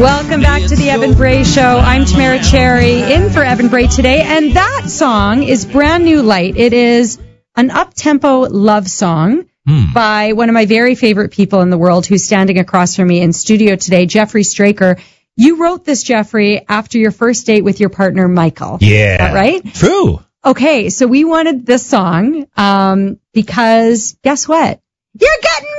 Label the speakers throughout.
Speaker 1: Welcome back to the Evan Bray Show. I'm Tamara Cherry, in for Evan Bray today, and that song is Brand New Light. It is an up-tempo love song by one of my very favorite people in the world who's standing across from me in studio today, Jeffrey Straker. You wrote this, Jeffrey, after your first date with your partner, Michael.
Speaker 2: Yeah.
Speaker 1: Is that right?
Speaker 2: True.
Speaker 1: Okay, so we wanted this song because guess what? You're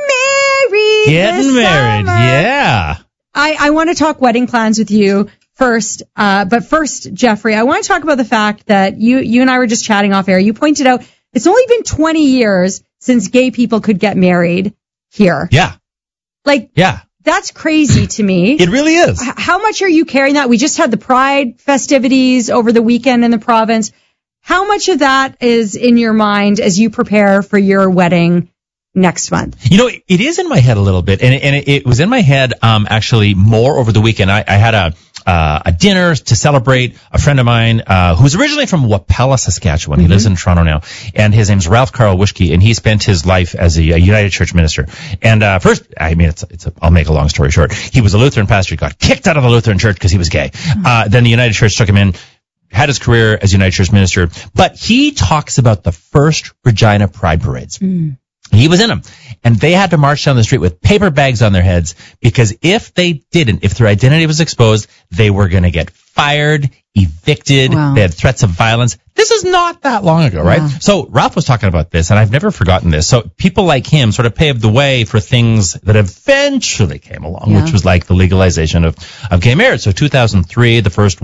Speaker 1: getting married. Summer.
Speaker 2: Yeah.
Speaker 1: I want to talk wedding plans with you first. But first, Jeffrey, I want to talk about the fact that you and I were just chatting off air. You pointed out it's only been 20 years since gay people could get married here.
Speaker 2: Yeah. Yeah.
Speaker 1: That's crazy to me.
Speaker 2: It really is.
Speaker 1: How much are you carrying that? We just had the Pride festivities over the weekend in the province. How much of that is in your mind as you prepare for your wedding next month?
Speaker 2: You know, it is in my head a little bit, and it was in my head actually more over the weekend. I had a dinner to celebrate a friend of mine who's originally from Wapella, Saskatchewan. He lives in Toronto now, and his name's Ralph Carl Wischke, and he spent his life as a United Church minister. And first, I mean, I'll make a long story short. He was a Lutheran pastor. He got kicked out of the Lutheran Church because he was gay. Then the United Church took him in, had his career as United Church minister, but he talks about the first Regina Pride parades. He was in them, and they had to march down the street with paper bags on their heads because if they didn't, if their identity was exposed, they were going to get fired, evicted.
Speaker 1: Wow.
Speaker 2: They had threats of violence. This is not that long ago, right?
Speaker 1: Wow.
Speaker 2: So Ralph was talking about this, and I've never forgotten this. So people like him sort of paved the way for things that eventually came along, which was like the legalization of gay marriage. So 2003, the first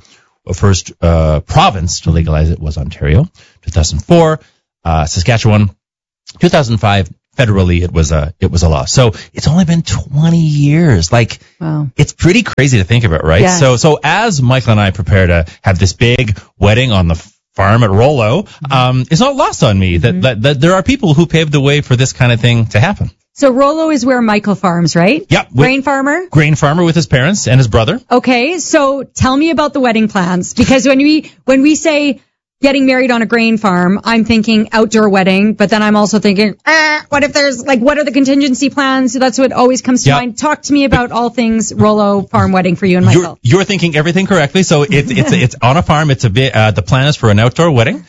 Speaker 2: province to legalize it was Ontario. 2004, Saskatchewan. 2005, federally, it was a law. So it's only been 20 years.
Speaker 1: Wow.
Speaker 2: It's pretty crazy to think about, right?
Speaker 1: Yes.
Speaker 2: So as Michael and I prepare to have this big wedding on the farm at Rollo, it's not lost on me that there are people who paved the way for this kind of thing to happen.
Speaker 1: So Rollo is where Michael farms, right?
Speaker 2: Yep.
Speaker 1: Grain farmer?
Speaker 2: Grain farmer with his parents and his brother. Okay.
Speaker 1: So tell me about the wedding plans, because when we say getting married on a grain farm, I'm thinking outdoor wedding, but then I'm also thinking, what if there's what are the contingency plans? So that's what always comes to mind. Talk to me about all things Rollo farm wedding for you and Michael.
Speaker 2: You're thinking everything correctly. So it's on a farm. It's the plan is for an outdoor wedding.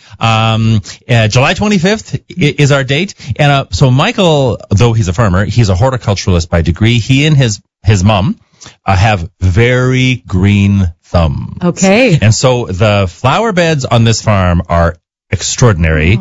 Speaker 2: July 25th is our date. And so Michael, though he's a farmer, he's a horticulturalist by degree. He and his mom have very green thumbs.
Speaker 1: Okay.
Speaker 2: And so the flower beds on this farm are extraordinary.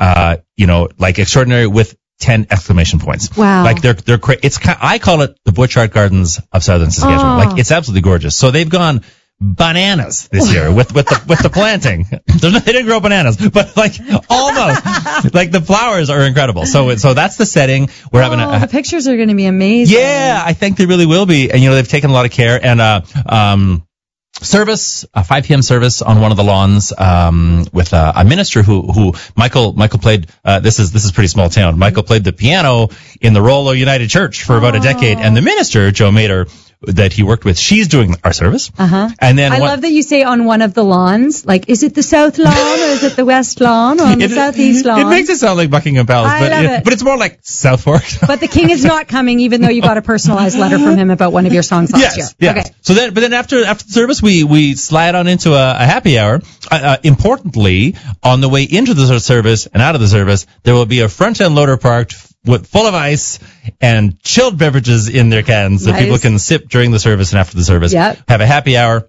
Speaker 2: Extraordinary with 10 exclamation points.
Speaker 1: Wow.
Speaker 2: They're crazy. I call it the Butchart Gardens of Southern Saskatchewan. It's absolutely gorgeous. So they've gone bananas this year with the planting. They didn't grow bananas, but almost. The flowers are incredible. So that's the setting. We're having
Speaker 1: the pictures are going to be amazing.
Speaker 2: Yeah, I think they really will be. And they've taken a lot of care, and service, a 5 p.m. service on one of the lawns, with a minister who Michael played, this is pretty small town. Michael played the piano in the Rollo United Church for about a decade, and the minister, Joe Mader, that he worked with, she's doing our service. And then
Speaker 1: I love that you say on one of the lawns, is it the south lawn or is it the west lawn or the southeast lawn?
Speaker 2: It makes it sound like Buckingham Palace, but it's more like South Fork.
Speaker 1: But the king is not coming, even though you got a personalized letter from him about one of your songs last year.
Speaker 2: Yes. Okay. So then after the service, we slide on into a happy hour. Importantly, on the way into the service and out of the service, there will be a front end loader parked full of ice and chilled beverages in their cans so people can sip during the service and after the service.
Speaker 1: Yep.
Speaker 2: Have a happy hour.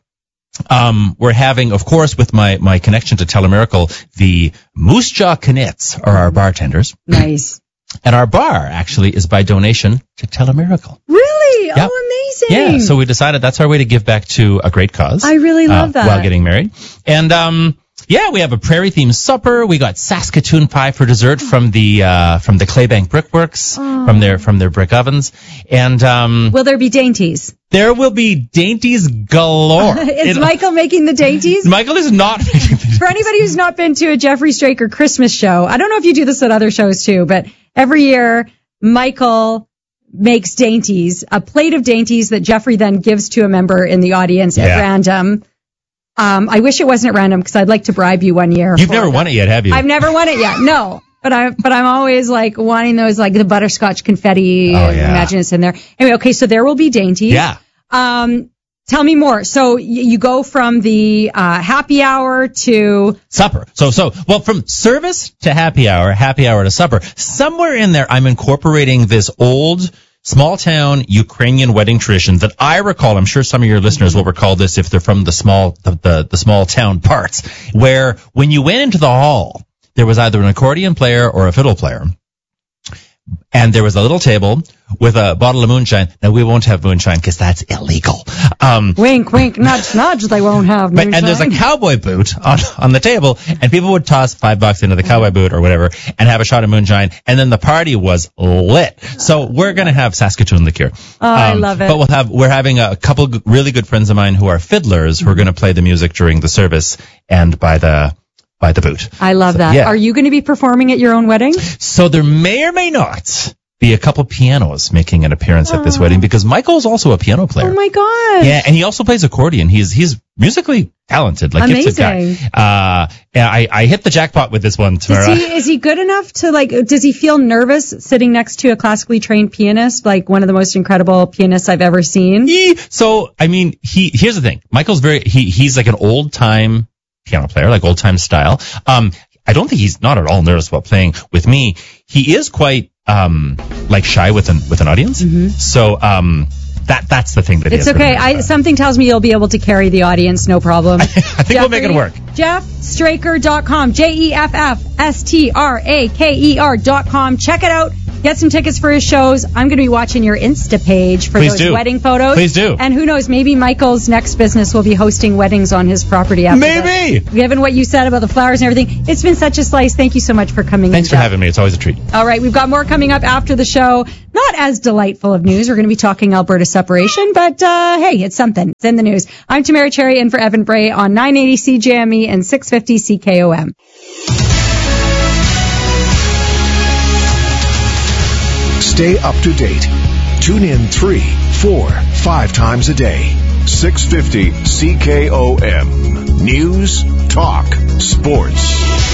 Speaker 2: We're having, of course, with my connection to Telemiracle, the Moose Jaw Knits are our bartenders.
Speaker 1: Nice.
Speaker 2: And our bar actually is by donation to Telemiracle.
Speaker 1: Really?
Speaker 2: Yep.
Speaker 1: Oh, amazing.
Speaker 2: Yeah. So we decided that's our way to give back to a great cause.
Speaker 1: I really love that.
Speaker 2: While getting married. And, we have a prairie-themed supper. We got Saskatoon pie for dessert from the Claybank Brickworks, from their brick ovens. And,
Speaker 1: will there be dainties?
Speaker 2: There will be dainties galore.
Speaker 1: Is Michael making the dainties?
Speaker 2: Michael is not making the dainties.
Speaker 1: For anybody who's not been to a Jeffrey Straker Christmas show, I don't know if you do this at other shows too, but every year, Michael makes dainties, a plate of dainties that Jeffrey then gives to a member in the audience at random. I wish it wasn't at random because I'd like to bribe you one year.
Speaker 2: You've never won it yet, have you?
Speaker 1: I've never won it yet. No. But I'm always wanting those the butterscotch confetti.
Speaker 2: Oh, yeah.
Speaker 1: Imagine it's in there. Anyway, okay, so there will be dainties.
Speaker 2: Yeah.
Speaker 1: Tell me more. So you go from the happy hour to
Speaker 2: supper. Well, from service to happy hour to supper. Somewhere in there, I'm incorporating this old small town Ukrainian wedding tradition that I recall. I'm sure some of your listeners will recall this if they're from the small town parts, where when you went into the hall, there was either an accordion player or a fiddle player. And there was a little table with a bottle of moonshine. Now, we won't have moonshine because that's illegal.
Speaker 1: Wink, wink, nudge, nudge, they won't have moonshine.
Speaker 2: And there's a cowboy boot on the table, and people would toss $5 into the cowboy boot or whatever and have a shot of moonshine, and then the party was lit. So we're going to have Saskatoon liqueur.
Speaker 1: I love it.
Speaker 2: But we're having a couple really good friends of mine who are fiddlers who are going to play the music during the service and by the boot.
Speaker 1: I love that. Yeah. Are you going to be performing at your own wedding?
Speaker 2: So there may or may not be a couple pianos making an appearance at this wedding, because Michael's also a piano player.
Speaker 1: Oh my gosh.
Speaker 2: Yeah, and he also plays accordion. He's musically talented, like
Speaker 1: amazing.
Speaker 2: Gifted guy. I hit the jackpot with this one, Tamara.
Speaker 1: Is he good enough to does he feel nervous sitting next to a classically trained pianist, like one of the most incredible pianists I've ever seen?
Speaker 2: So, I mean, here's the thing. Michael's he's like an old time piano player, like old time style. I don't think he's not at all nervous about playing with me. He is quite like shy with an audience. Mm-hmm. So that's the thing that
Speaker 1: it's okay. Something tells me you'll be able to carry the audience, no problem.
Speaker 2: I think we'll make it work.
Speaker 1: JeffStraker.com, JeffStraker.com. Check it out. Get some tickets for his shows. I'm going to be watching your Insta page for those wedding photos.
Speaker 2: Please do.
Speaker 1: And who knows, maybe Michael's next business will be hosting weddings on his property after
Speaker 2: maybe.
Speaker 1: That. Given what you said about the flowers and everything, it's been such a slice. Thank you so much for coming.
Speaker 2: Thanks for having me. It's always a treat.
Speaker 1: All right, we've got more coming up after the show. Not as delightful of news. We're going to be talking Alberta separation, but hey, it's something. It's in the news. I'm Tamara Cherry in for Evan Bray on 980 CJME and 650 CKOM.
Speaker 3: Stay up to date. Tune in 3, 4, 5 times a day. 650 CKOM. News, talk, sports.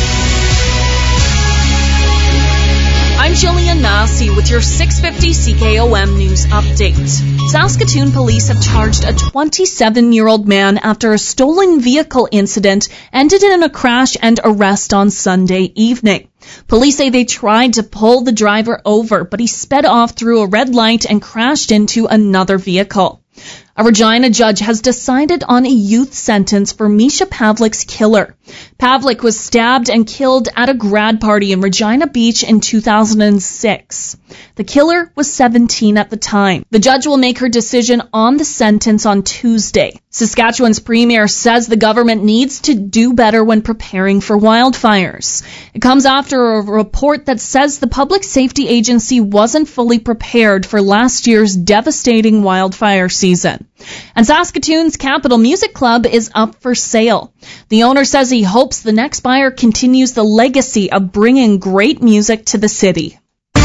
Speaker 4: I'm Jillian Massey with your 650 CKOM News Update. Saskatoon police have charged a 27-year-old man after a stolen vehicle incident ended in a crash and arrest on Sunday evening. Police say they tried to pull the driver over, but he sped off through a red light and crashed into another vehicle. A Regina judge has decided on a youth sentence for Misha Pavlik's killer. Pavlik was stabbed and killed at a grad party in Regina Beach in 2006. The killer was 17 at the time. The judge will make her decision on the sentence on Tuesday. Saskatchewan's premier says the government needs to do better when preparing for wildfires. It comes after a report that says the Public Safety Agency wasn't fully prepared for last year's devastating wildfire season. And Saskatoon's Capital Music Club is up for sale. The owner says he hopes the next buyer continues the legacy of bringing great music to the city.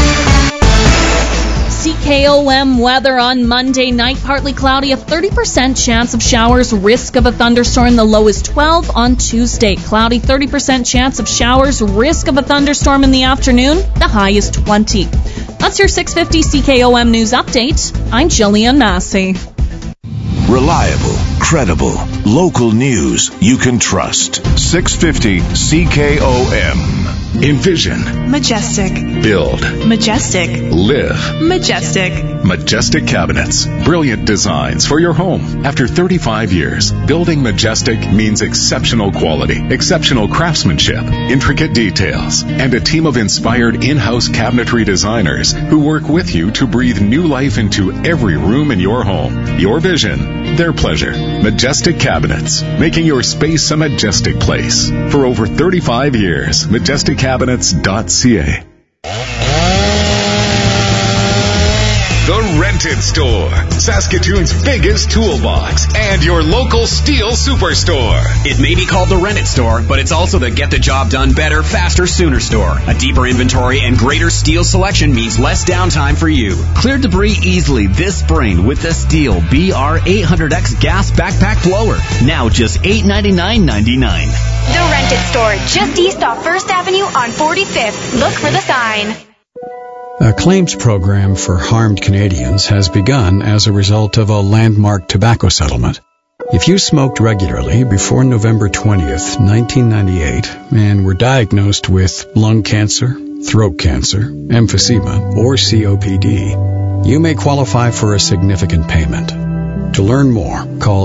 Speaker 4: CKOM weather on Monday night, partly cloudy, a 30% chance of showers, risk of a thunderstorm, the low is 12. On Tuesday, cloudy, 30% chance of showers, risk of a thunderstorm in the afternoon, the high is 20. That's your 650 CKOM News Update. I'm Jillian Massey.
Speaker 3: Reliable, credible, local news you can trust. 650 CKOM. Envision.
Speaker 5: Majestic.
Speaker 3: Build.
Speaker 5: Majestic.
Speaker 3: Live.
Speaker 5: Majestic.
Speaker 3: Majestic Cabinets. Brilliant designs for your home. After 35 years, building Majestic means exceptional quality, exceptional craftsmanship, intricate details, and a team of inspired in-house cabinetry designers who work with you to breathe new life into every room in your home. Your vision, their pleasure. Majestic Cabinets, making your space a majestic place. For over 35 years, MajesticCabinets.ca. The Rented Store, Saskatoon's biggest toolbox and your local steel superstore.
Speaker 6: It may be called the Rented Store, but it's also the Get the Job Done Better, Faster, Sooner store. A deeper inventory and greater steel selection means less downtime for you. Clear debris easily this spring with the Steel BR800X gas backpack blower. Now just $899.99.
Speaker 7: The Rented Store, just east off 1st Avenue on 45th. Look for the sign.
Speaker 5: A claims program for harmed Canadians has begun as a result of a landmark tobacco settlement. If you smoked regularly before November 20th, 1998, and were diagnosed with lung cancer, throat cancer, emphysema, or COPD, you may qualify for a significant payment. To learn more, call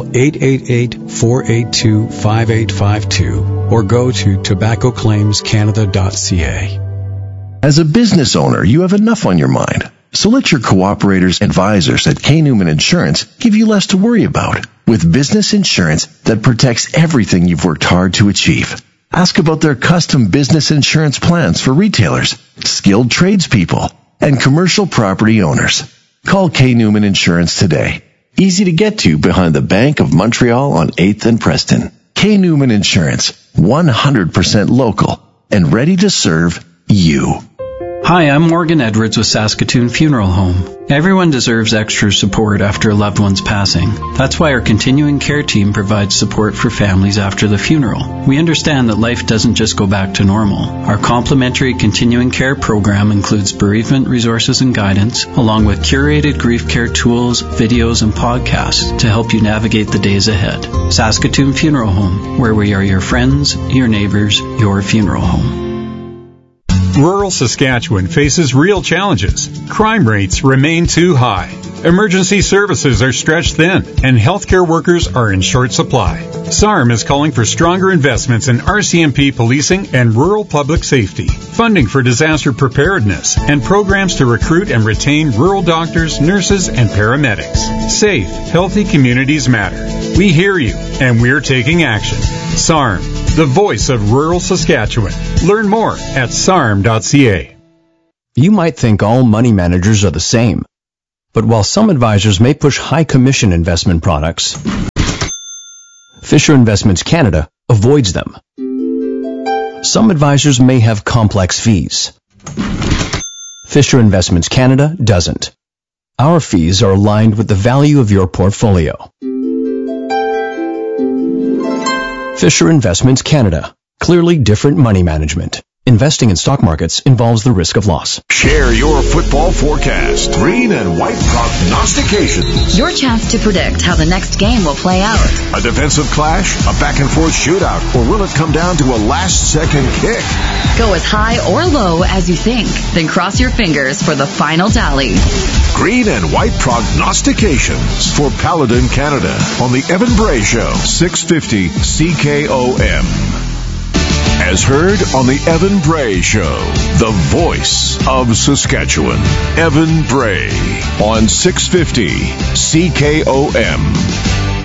Speaker 5: 888-482-5852 or go to tobaccoclaimscanada.ca.
Speaker 7: As a business owner, you have enough on your mind. So let your cooperators advisors at K. Newman Insurance give you less to worry about with business insurance that protects everything you've worked hard to achieve. Ask about their custom business insurance plans for retailers, skilled tradespeople, and commercial property owners. Call K. Newman Insurance today. Easy to get to behind the Bank of Montreal on 8th and Preston. K. Newman Insurance, 100% local and ready to serve you.
Speaker 8: Hi, I'm Morgan Edwards with Saskatoon Funeral Home. Everyone deserves extra support after a loved one's passing. That's why our continuing care team provides support for families after the funeral. We understand that life doesn't just go back to normal. Our complimentary continuing care program includes bereavement resources and guidance, along with curated grief care tools, videos, and podcasts to help you navigate the days ahead. Saskatoon Funeral Home, where we are your friends, your neighbors, your funeral home.
Speaker 9: Rural Saskatchewan faces real challenges. Crime rates remain too high. Emergency services are stretched thin, and healthcare workers are in short supply. SARM is calling for stronger investments in RCMP policing and rural public safety, funding for disaster preparedness, and programs to recruit and retain rural doctors, nurses, and paramedics. Safe, healthy communities matter. We hear you, and we're taking action. SARM, the voice of rural Saskatchewan. Learn more at sarm.ca.
Speaker 10: You might think all money managers are the same. But while some advisors may push high commission investment products, Fisher Investments Canada avoids them. Some advisors may have complex fees. Fisher Investments Canada doesn't. Our fees are aligned with the value of your portfolio. Fisher Investments Canada. Clearly different money management. Investing in stock markets involves the risk of loss.
Speaker 11: Share your football forecast. Green and white prognostications.
Speaker 12: Your chance to predict how the next game will play out.
Speaker 11: A defensive clash, a back-and-forth shootout, or will it come down to a last-second kick?
Speaker 12: Go as high or low as you think, then cross your fingers for the final tally.
Speaker 11: Green and white prognostications for Paladin Canada on the Evan Bray Show, 650 CKOM. As heard on the Evan Bray Show, the voice of Saskatchewan. Evan Bray on 650 CKOM.